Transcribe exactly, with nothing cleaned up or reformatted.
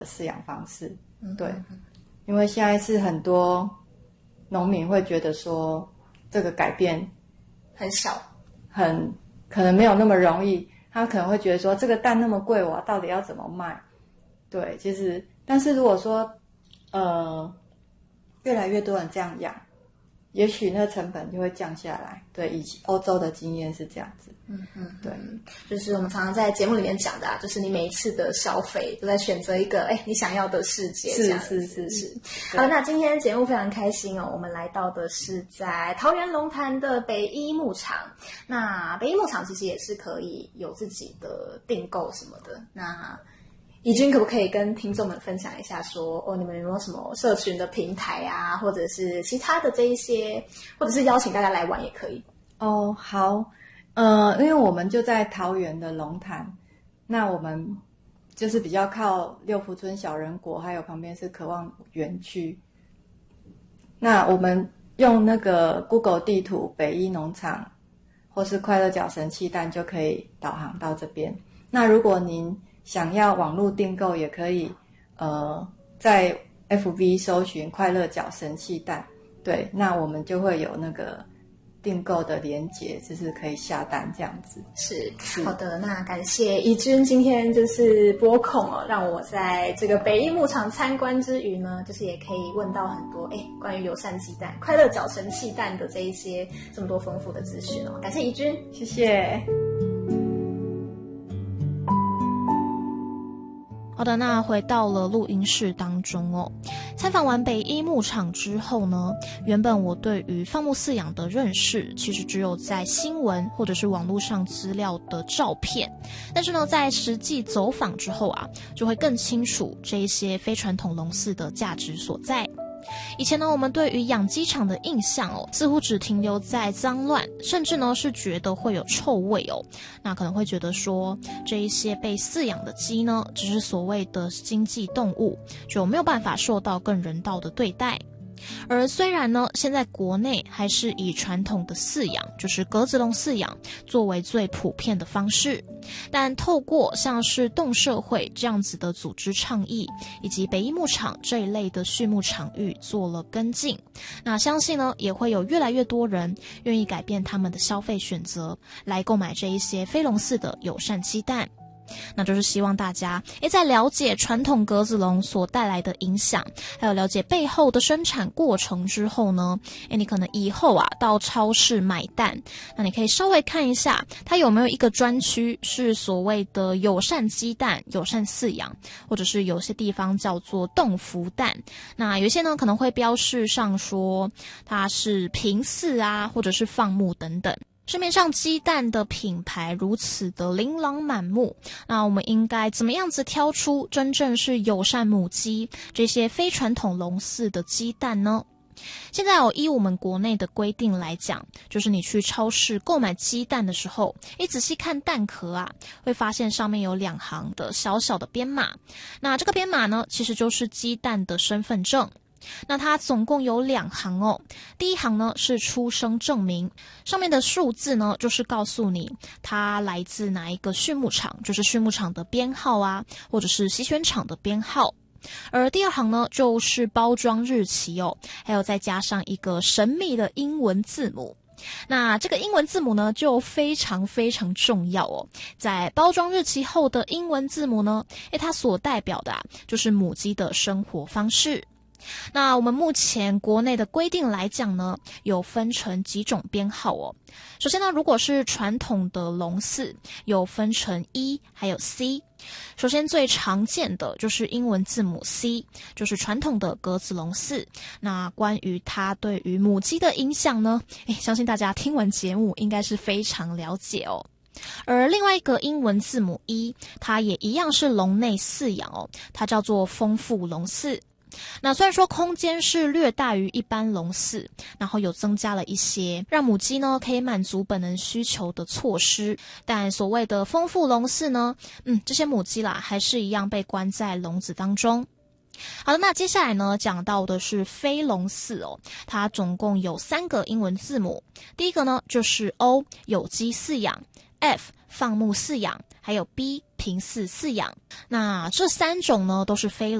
饲养方式。 嗯， 对，因为现在是很多农民会觉得说这个改变很小， 很可能没有那么容易，他可能会觉得说这个蛋那么贵，我到底要怎么卖？对，其实但是如果说呃越来越多人这样养，也许那成本就会降下来。对，以欧洲的经验是这样子。 嗯嗯， 对， 就是我们常常在节目里面讲的啊，就是你每一次的消费都在选择一个哎你想要的世界， 是这样是是是。好，那今天节目非常开心哦，我们来到的是在桃园龙潭的北一牧场。那北一牧场其实也是可以有自己的订购什么的。那怡君可不可以跟听众们分享一下说哦，你们有没有什么社群的平台啊，或者是其他的这一些，或者是邀请大家来玩也可以。 哦，好，呃，因为我们就在桃园的龙潭，那我们就是比较靠六福村小人国，还有旁边是渴望园区。那我们用那个 Google 地图北一农场或是快乐角神气蛋就可以导航到这边。那如果您想要网络订购，也可以呃在 F B 搜寻快乐角神气蛋，对，那我们就会有那个订购的连结，就是可以下单这样子。 是，是好的，那感谢怡君今天就是拨空哦，让我在这个北一牧场参观之余呢，就是也可以问到很多哎关于友善鸡蛋、快乐角神气蛋的这一些这么多丰富的资讯哦，感谢怡君， 谢谢。 好的，那回到了录音室当中哦。参访完北一牧场之后呢，原本我对于放牧饲养的认识，其实只有在新闻或者是网络上资料的照片。但是呢，在实际走访之后啊，就会更清楚这一些非传统笼饲的价值所在。以前呢，我们对于养鸡场的印象哦，似乎只停留在脏乱，甚至呢是觉得会有臭味哦。那可能会觉得说，这一些被饲养的鸡呢，只是所谓的经济动物，就没有办法受到更人道的对待。而虽然呢，现在国内还是以传统的饲养，就是格子笼饲养作为最普遍的方式，但透过像是动社会这样子的组织倡议，以及北一牧场这一类的畜牧场域做了跟进，那相信呢，也会有越来越多人愿意改变他们的消费选择，来购买这一些非笼饲的友善鸡蛋。那就是希望大家诶在了解传统格子笼所带来的影响，还有了解背后的生产过程之后呢，诶你可能以后啊到超市买蛋，那你可以稍微看一下它有没有一个专区是所谓的友善鸡蛋、友善饲养，或者是有些地方叫做冻孵蛋。那有些呢可能会标示上说它是平饲啊，或者是放牧等等。市面上鸡蛋的品牌如此的琳琅满目，那我们应该怎么样子挑出真正是友善母鸡这些非传统笼饲的鸡蛋呢？现在哦，依我们国内的规定来讲，就是你去超市购买鸡蛋的时候，一仔细看蛋壳啊，会发现上面有两行的小小的编码。那这个编码呢，其实就是鸡蛋的身份证。那它总共有两行哦，第一行呢是出生证明，上面的数字呢就是告诉你它来自哪一个畜牧场，就是畜牧场的编号啊，或者是洗选场的编号。而第二行呢就是包装日期哦，还有再加上一个神秘的英文字母。那这个英文字母呢就非常非常重要哦，在包装日期后的英文字母呢，诶它所代表的啊就是母鸡的生活方式。那我们目前国内的规定来讲呢，有分成几种编号哦。首先呢，如果是传统的笼饲，有分成 E 还有 C。首先最常见的就是英文字母 C， 就是传统的格子笼饲。那关于它对于母鸡的影响呢，诶相信大家听完节目应该是非常了解哦。而另外一个英文字母 E， 它也一样是笼内饲养哦，它叫做丰富笼饲。那虽然说空间是略大于一般笼饲，然后有增加了一些让母鸡呢可以满足本能需求的措施，但所谓的丰富笼饲呢，嗯，这些母鸡啦还是一样被关在笼子当中。好的，那接下来呢讲到的是非笼饲哦，它总共有三个英文字母，第一个呢就是 O 有机饲养，F 放牧饲养， 还有 B 平饲饲养。那这三种呢都是非